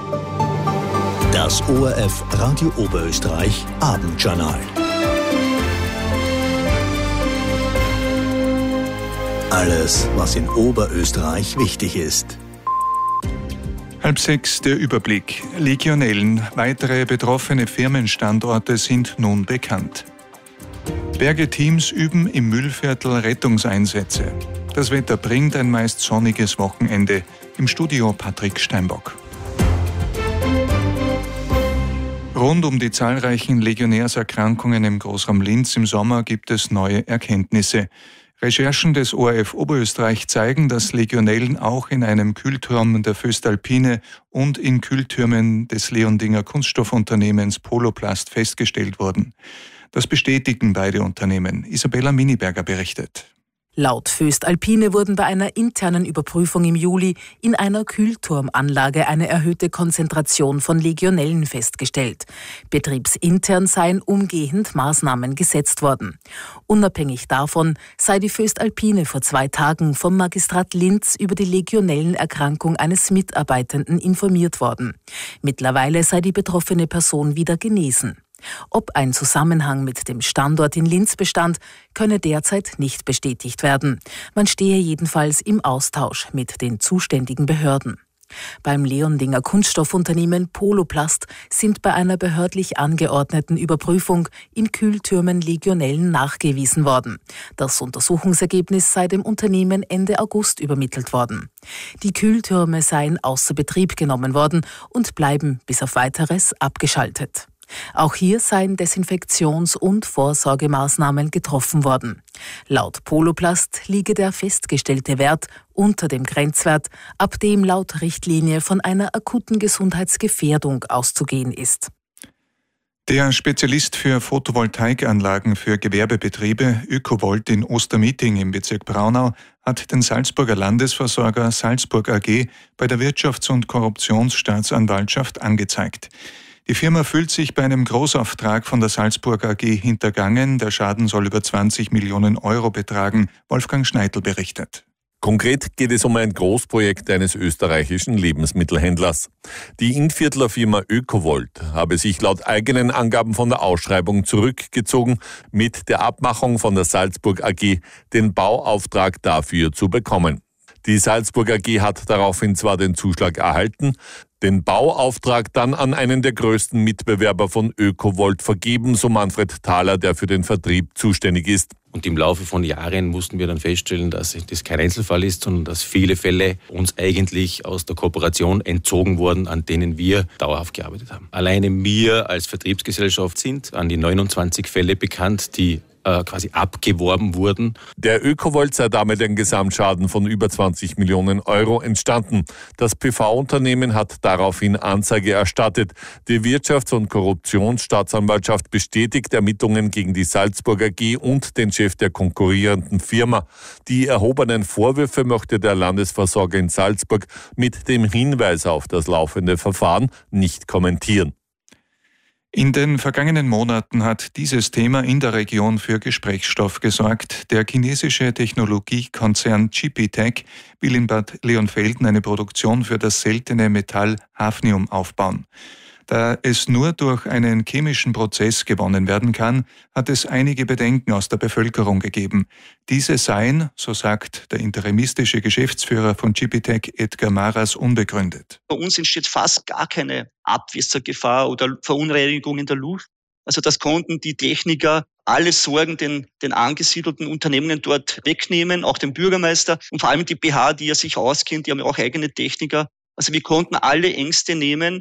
Das ORF Radio Oberösterreich Abendjournal. Alles, was in Oberösterreich wichtig ist. 5:30 der Überblick. Legionellen, weitere betroffene Firmenstandorte sind nun bekannt. Bergeteams üben im Müllviertel Rettungseinsätze. Das Wetter bringt ein meist sonniges Wochenende. Im Studio Patrick Steinbock. Rund um die zahlreichen Legionärserkrankungen im Großraum Linz im Sommer gibt es neue Erkenntnisse. Recherchen des ORF Oberösterreich zeigen, dass Legionellen auch in einem Kühlturm der Voestalpine und in Kühltürmen des Leondinger Kunststoffunternehmens Poloplast festgestellt wurden. Das bestätigen beide Unternehmen. Isabella Miniberger berichtet. Laut Voestalpine wurden bei einer internen Überprüfung im Juli in einer Kühlturmanlage eine erhöhte Konzentration von Legionellen festgestellt. Betriebsintern seien umgehend Maßnahmen gesetzt worden. Unabhängig davon sei die Voestalpine vor 2 Tagen vom Magistrat Linz über die Legionellenerkrankung eines Mitarbeitenden informiert worden. Mittlerweile sei die betroffene Person wieder genesen. Ob ein Zusammenhang mit dem Standort in Linz bestand, könne derzeit nicht bestätigt werden. Man stehe jedenfalls im Austausch mit den zuständigen Behörden. Beim Leondinger Kunststoffunternehmen Poloplast sind bei einer behördlich angeordneten Überprüfung in Kühltürmen Legionellen nachgewiesen worden. Das Untersuchungsergebnis sei dem Unternehmen Ende August übermittelt worden. Die Kühltürme seien außer Betrieb genommen worden und bleiben bis auf Weiteres abgeschaltet. Auch hier seien Desinfektions- und Vorsorgemaßnahmen getroffen worden. Laut Poloplast liege der festgestellte Wert unter dem Grenzwert, ab dem laut Richtlinie von einer akuten Gesundheitsgefährdung auszugehen ist. Der Spezialist für Photovoltaikanlagen für Gewerbebetriebe Ökovolt in Ostermeeting im Bezirk Braunau hat den Salzburger Landesversorger Salzburg AG bei der Wirtschafts- und Korruptionsstaatsanwaltschaft angezeigt. Die Firma fühlt sich bei einem Großauftrag von der Salzburg AG hintergangen. Der Schaden soll über 20 Millionen Euro betragen. Wolfgang Schneidl berichtet. Konkret geht es um ein Großprojekt eines österreichischen Lebensmittelhändlers. Die Innviertler Firma Ökovolt habe sich laut eigenen Angaben von der Ausschreibung zurückgezogen, mit der Abmachung von der Salzburg AG den Bauauftrag dafür zu bekommen. Die Salzburg AG hat daraufhin zwar den Zuschlag erhalten, den Bauauftrag dann an einen der größten Mitbewerber von Ökovolt vergeben, so Manfred Thaler, der für den Vertrieb zuständig ist. Und im Laufe von Jahren mussten wir dann feststellen, dass das kein Einzelfall ist, sondern dass viele Fälle uns eigentlich aus der Kooperation entzogen wurden, an denen wir dauerhaft gearbeitet haben. Alleine wir als Vertriebsgesellschaft sind an die 29 Fälle bekannt, die quasi abgeworben wurden. Der Ökovolt sei damit ein Gesamtschaden von über 20 Millionen Euro entstanden. Das PV-Unternehmen hat daraufhin Anzeige erstattet. Die Wirtschafts- und Korruptionsstaatsanwaltschaft bestätigt Ermittlungen gegen die Salzburg AG und den Chef der konkurrierenden Firma. Die erhobenen Vorwürfe möchte der Landesversorger in Salzburg mit dem Hinweis auf das laufende Verfahren nicht kommentieren. In den vergangenen Monaten hat dieses Thema in der Region für Gesprächsstoff gesorgt. Der chinesische Technologiekonzern GPTech will in Bad Leonfelden eine Produktion für das seltene Metall Hafnium aufbauen. Da es nur durch einen chemischen Prozess gewonnen werden kann, hat es einige Bedenken aus der Bevölkerung gegeben. Diese seien, so sagt der interimistische Geschäftsführer von GPTech Edgar Maras, unbegründet. Bei uns entsteht fast gar keine Abwässergefahr oder Verunreinigung in der Luft. Also das konnten die Techniker alle Sorgen den angesiedelten Unternehmen dort wegnehmen, auch den Bürgermeister und vor allem die BH, die ja sich auskennt, die haben ja auch eigene Techniker. Also wir konnten alle Ängste nehmen.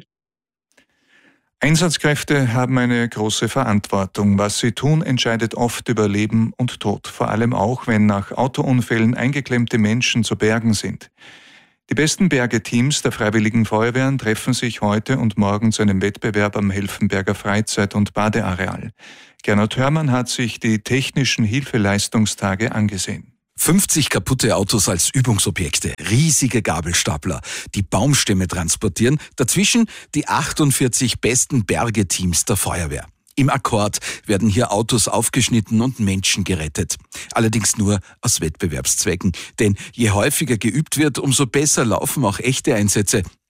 Einsatzkräfte haben eine große Verantwortung. Was sie tun, entscheidet oft über Leben und Tod. Vor allem auch, wenn nach Autounfällen eingeklemmte Menschen zu bergen sind. Die besten Bergeteams der Freiwilligen Feuerwehren treffen sich heute und morgen zu einem Wettbewerb am Helfenberger Freizeit- und Badeareal. Gernot Hörmann hat sich die technischen Hilfeleistungstage angesehen. 50 kaputte Autos als Übungsobjekte, riesige Gabelstapler, die Baumstämme transportieren, dazwischen die 48 besten Bergeteams der Feuerwehr. Im Akkord werden hier Autos aufgeschnitten und Menschen gerettet. Allerdings nur aus Wettbewerbszwecken, denn je häufiger geübt wird, umso besser laufen auch echte Einsätze.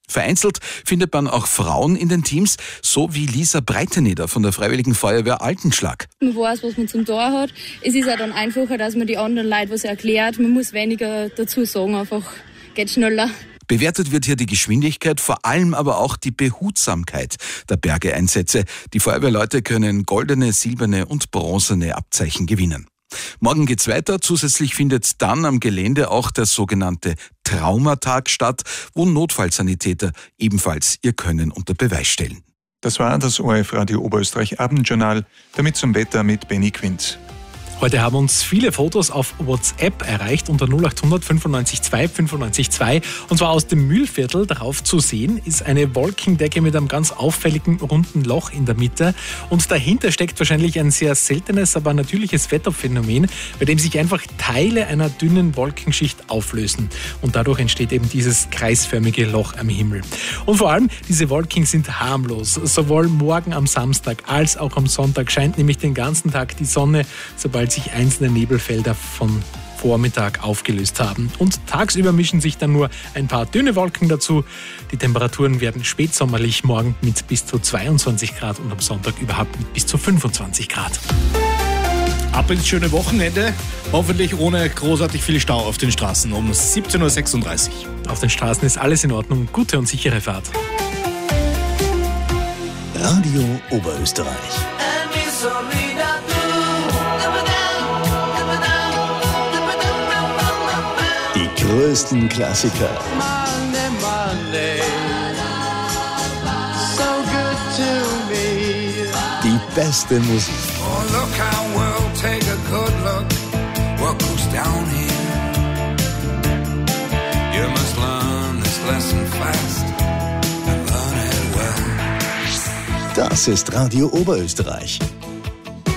Vereinzelt findet man auch Frauen in den Teams, so wie Lisa Breiteneder von der Freiwilligen Feuerwehr Altenschlag. Man weiß, was man zum Tor hat. Es ist auch dann einfacher, dass man die anderen Leute was erklärt. Man muss weniger dazu sagen, einfach geht schneller. Bewertet wird hier die Geschwindigkeit, vor allem aber auch die Behutsamkeit der Bergeeinsätze. Die Feuerwehrleute können goldene, silberne und bronzene Abzeichen gewinnen. Morgen geht's weiter. Zusätzlich findet dann am Gelände auch der sogenannte Traumatag statt, wo Notfallsanitäter ebenfalls ihr Können unter Beweis stellen. Das war das ORF Radio Oberösterreich Abendjournal. Damit zum Wetter mit Benny Quinz. Heute haben uns viele Fotos auf WhatsApp erreicht unter 0800 95 2 95 2. Und zwar aus dem Mühlviertel. Darauf zu sehen ist eine Wolkendecke mit einem ganz auffälligen runden Loch in der Mitte. Und dahinter steckt wahrscheinlich ein sehr seltenes, aber natürliches Wetterphänomen, bei dem sich einfach Teile einer dünnen Wolkenschicht auflösen. Und dadurch entsteht eben dieses kreisförmige Loch am Himmel. Und vor allem, diese Wolken sind harmlos. Sowohl morgen am Samstag als auch am Sonntag scheint nämlich den ganzen Tag die Sonne, sobald sich einzelne Nebelfelder von Vormittag aufgelöst haben. Und tagsüber mischen sich dann nur ein paar dünne Wolken dazu. Die Temperaturen werden spätsommerlich morgen mit bis zu 22 Grad und am Sonntag überhaupt mit bis zu 25 Grad. Ab ins schöne Wochenende, hoffentlich ohne großartig viel Stau auf den Straßen um 17.36 Uhr. Auf den Straßen ist alles in Ordnung. Gute und sichere Fahrt. Radio Oberösterreich. Die größten Klassiker. Monday, so good to me. Die beste Musik. Oh, look how we'll take a good look what goes down here. You must learn this lesson fast and learn it well. Das ist Radio Oberösterreich.